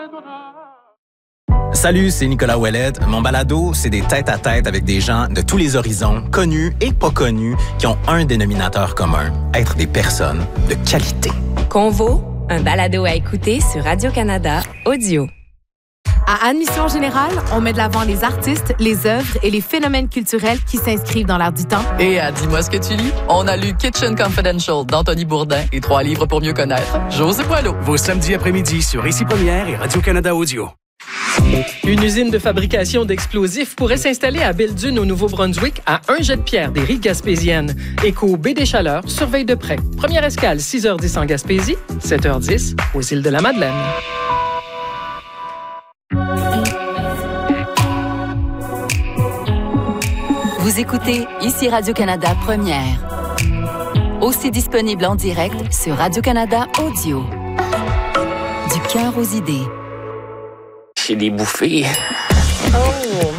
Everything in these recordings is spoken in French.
Salut, c'est Nicolas Ouellet. Mon balado, c'est des tête-à-tête avec des gens de tous les horizons, connus et pas connus, qui ont un dénominateur commun, être des personnes de qualité. Convo, un balado à écouter sur Radio-Canada Audio. À Admission Générale, on met de l'avant les artistes, les œuvres et les phénomènes culturels qui s'inscrivent dans l'air du temps. Et à Dis-moi ce que tu lis, on a lu Kitchen Confidential d'Anthony Bourdin et 3 livres pour mieux connaître José Boileau. Vos samedis après-midi sur Ici Première et Radio-Canada Audio. Une usine de fabrication d'explosifs pourrait s'installer à Belle-Dune, au Nouveau-Brunswick, à un jet de pierre des rives gaspésiennes. Éco Baie des Chaleurs surveille de près. Première escale, 6h10 en Gaspésie, 7h10 aux îles de la Madeleine. Vous écoutez Ici Radio-Canada Première. Aussi disponible en direct sur Radio-Canada Audio. Du cœur aux idées. J'ai des bouffées. Oh!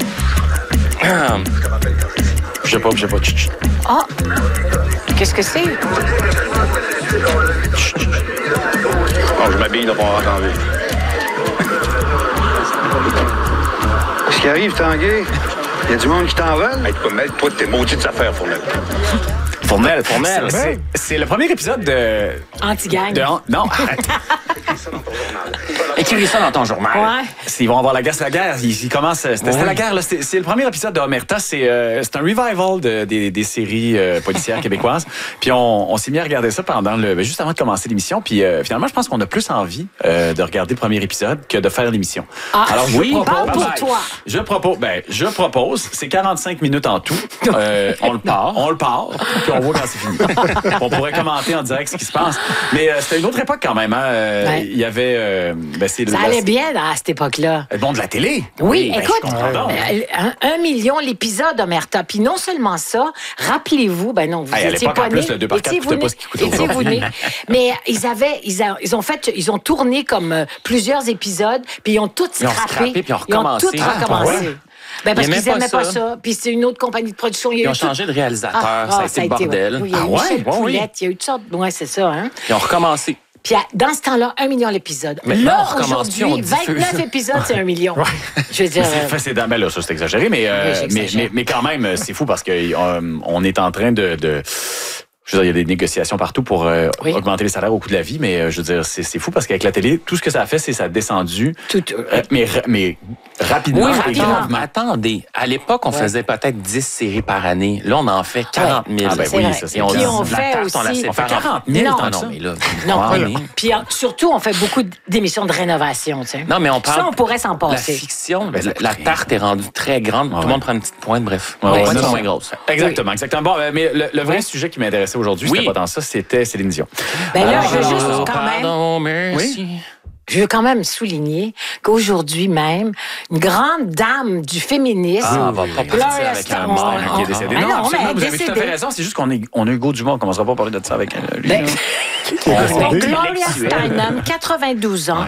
Je sais pas. Ah! Qu'est-ce que c'est? Oh, je m'habille, là, pour en rentrer. Qu'est-ce qui arrive, Tanguay? Il y a du monde qui t'en veut? Hey, mêle-toi de tes maudites affaires, Fournel. Fournel. C'est le premier épisode de... Anti-gang. Non, arrête. Écrivez ça dans ton journal. Ouais. Ils vont avoir la guerre. Ils commencent... C'était la guerre, là. C'est le premier épisode de Omerta. C'est un revival des séries policières québécoises. Puis on s'est mis à regarder ça juste avant de commencer l'émission. Puis finalement, je pense qu'on a plus envie de regarder le premier épisode que de faire l'émission. Ah, alors, parle pour toi. Je propose, c'est 45 minutes en tout. On le part, puis on voit quand c'est fini. On pourrait commenter en direct ce qui se passe. Mais c'était une autre époque quand même. Hein? Il y avait... ça allait bien à cette époque-là. Bon, de la télé. Oui, écoute, je comprends donc. 1 million l'épisode d'Omerta. Puis non seulement ça, rappelez-vous, vous étiez pas nés. Le 2x4 coûtait pas ce qui coûtait aujourd'hui. Mais ils ont tourné comme plusieurs épisodes, puis ils ont tout scrappé. Puis ils ont tout recommencé. Parce qu'ils n'aimaient pas ça. Puis c'est une autre compagnie de production. Ils ont changé de réalisateur. Ça a été le bordel. Il y a eu Michel Poulette, il y a eu toutes sortes. Oui, c'est ça. Hein? Ils ont recommencé. Puis dans ce temps-là, 1 million l'épisode. Là, aujourd'hui, 29 épides, c'est 1 million. Je veux dire... Là, ça, c'est exagéré, mais quand même, c'est fou parce qu'on est en train de je veux dire, il y a des négociations partout pour augmenter les salaires au coût de la vie, mais je veux dire, c'est fou parce qu'avec la télé, tout ce que ça a fait, c'est ça a descendu. Mais rapidement. Oui, rapidement. Mais attendez, à l'époque, on faisait peut-être 10 séries par année. Là, on en fait 40 000. Ah ben oui, ça, c'est on fait aussi... On fait 40 000 non, mais là... Non, puis surtout, on fait beaucoup d'émissions de rénovation, tu sais. Non, mais on parle... Ça, on pourrait s'en passer. La fiction, la tarte est rendue très grande. Tout le monde prend une petite pointe, bref. Ouais, moins grosse. Exactement. Bon, mais le vrai sujet qui m'intéressait aujourd'hui, c'était pas tant ça, c'était Céline Dion. Là, je veux juste quand même... Pardon, merci. Oui? Je veux quand même souligner qu'aujourd'hui même, une grande dame du féminisme... on va pas partir avec un mystère qui est décédé. Non, absolument, vous avez tout à fait raison. C'est juste qu'on a Hugo Dumont. On ne commencera pas à parler de ça avec lui. Gloria Steinem, 92 ans,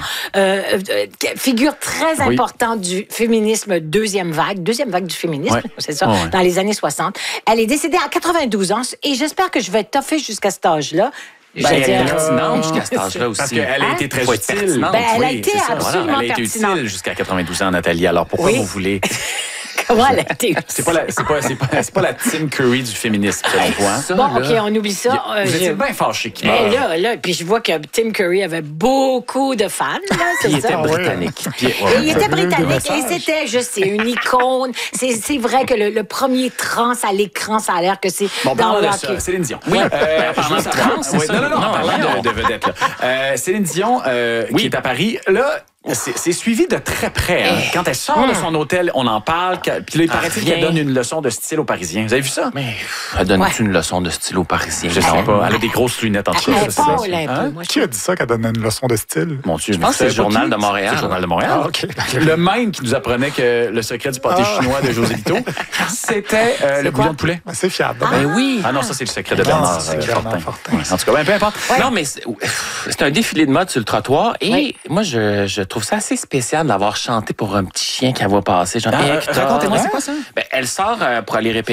figure très importante du féminisme deuxième vague du féminisme, c'est ça, dans les années 60. Elle est décédée à 92 ans et j'espère que je vais toffer jusqu'à cet âge-là. Elle est pertinente jusqu'à cet âge-là aussi. Parce qu'elle a été très utile. Elle a été absolument elle a été pertinente. utile jusqu'à 92 ans, Nathalie. Alors pourquoi vous voulez... Comment elle a été? C'est pas la Tim Curry du féminisme, selon toi. Bon, OK, on oublie ça. Vous étiez bien fâché qu'il meure. Là, puis je vois que Tim Curry avait beaucoup de fans. Il était britannique. Il était britannique et c'était, je sais, une icône. C'est vrai que le premier trans à l'écran, ça a l'air que c'est... Bon, parlons de ça. Céline Dion. Oui, parlant de trans, c'est ça? Non, parlant de vedette. Céline Dion, qui est à Paris, là... C'est suivi de très près. Hein. Quand elle sort de son hôtel, on en parle. Puis là, il paraît-il qu'elle donne une leçon de style aux Parisiens. Vous avez vu ça? Mais elle donne une leçon de style aux Parisiens? Je sais pas. Elle a des grosses lunettes en tout cas. Qui a dit ça qu'elle donne une leçon de style? Mon Dieu, je pense que c'est le Journal de Montréal. C'est le Journal de Montréal. Le même qui nous apprenait que le secret du pâté chinois de José Lito, c'était le bouillon de poulet. C'est fiable. Oui. Ah non, ça, c'est le secret de Bernard Fortin. En tout cas, peu importe. Non, mais c'est un défilé de mode sur le trottoir et moi, je trouve ça assez spécial d'avoir chanté pour un petit chien qu'elle voit passer. Racontez-moi, c'est quoi ça? Elle sort pour aller répéter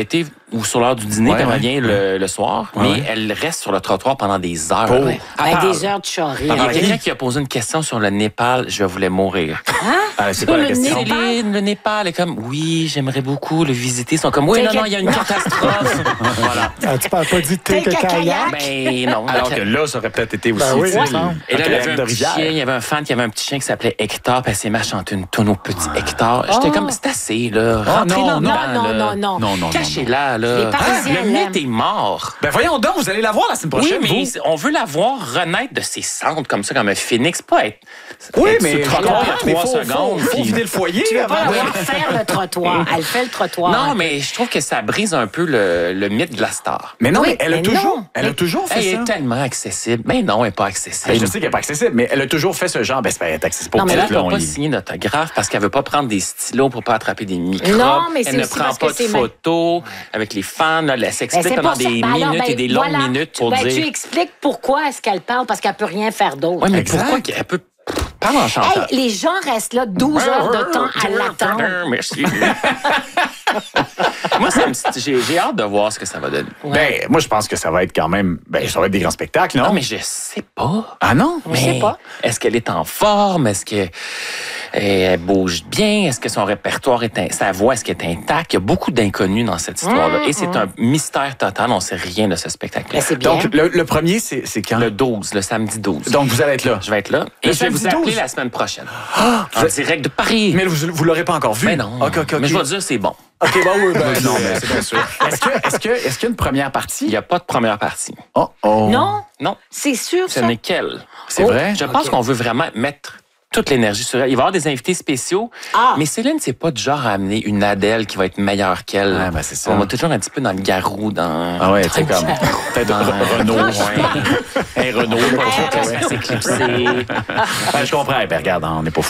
ou sur l'heure du dîner, puis elle revient le soir, mais elle reste sur le trottoir pendant des heures. Des heures de charrie. Il y a quelqu'un qui a posé une question sur le Népal, je voulais mourir. C'est quoi la question? Le Népal est comme, oui, j'aimerais beaucoup le visiter. Ils sont comme, oui, non, il y a une catastrophe. Voilà. Tu parles pas dit take a kayak? Ben non. Alors que là, ça aurait peut-être été aussi. Et là, il y avait un petit chien, il y avait un fan qui avait un petit chien qui s'appelait Hector, puis elle s'est mis à chanter une tonne au petit Hector. J'étais comme, c'est assez, là. Rentrez-la Non. Cachez-la, là. Les Parisiens le mythe est mort. Ben voyons donc, vous allez la voir la semaine prochaine. Oui, mais on veut la voir renaître de ses cendres comme ça, comme un phénix, pas être. Oui, mais sur le trottoir il y a 3 secondes. Faut vider le foyer. Tu veux pas la voir faire le trottoir. Elle fait le trottoir. Non, mais je trouve que ça brise un peu le mythe de la star. Mais non, mais elle a toujours fait ça. Elle est tellement accessible. Mais non, elle n'est pas accessible. Je sais qu'elle n'est pas accessible, mais elle a toujours fait ce genre. Ben, elle est accessible pour elle ne peut pas signer d'autographe parce qu'elle ne veut pas prendre des stylos pour ne pas attraper des microbes. Non, mais elle ne prend pas de photos avec les fans. Elle s'explique pendant des minutes et des longues minutes pour dire... Tu expliques pourquoi est-ce qu'elle parle, parce qu'elle ne peut rien faire d'autre. Oui, mais pourquoi elle peut... Parle en chantant. Les gens restent là 12 heures de temps à l'attendre. Merci. Moi, j'ai hâte de voir ce que ça va donner. Ben, moi, je pense que ça va être quand même... Ben, ça va être des grands spectacles, non? Non, mais je sais pas. Ah non? Je sais pas. Est-ce qu'elle est en forme? Est-ce qu'elle bouge bien? Est-ce que son répertoire sa voix, est-ce qu'elle est intacte? Il y a beaucoup d'inconnus dans cette histoire-là. Et c'est un mystère total. On ne sait rien de ce spectacle-là. Ben, c'est bien. Donc, le premier, c'est quand? Le 12, le samedi 12. Donc, vous allez être là? Je vais être là. Et je vais vous appeler la semaine prochaine. En direct de Paris. Mais vous l'aurez pas encore vu? Mais non. Okay. Mais je vais dire, c'est bon. OK, oui, non, mais c'est bien sûr. Est-ce qu'il y a une première partie? Il n'y a pas de première partie. Non? Non. C'est sûr, Ce n'est qu'elle. C'est vrai? Je pense qu'on veut vraiment mettre toute l'énergie sur elle. Il va y avoir des invités spéciaux, mais Céline, c'est pas du genre à amener une Adèle qui va être meilleure qu'elle. Ouais, ben c'est ça. On va toujours un petit peu dans le garou, dans... Ah ouais, tu sais, comme... Peut-être Renault, un Renault, pas trop s'éclipser. Je comprends. Ben regarde, on n'est pas fou.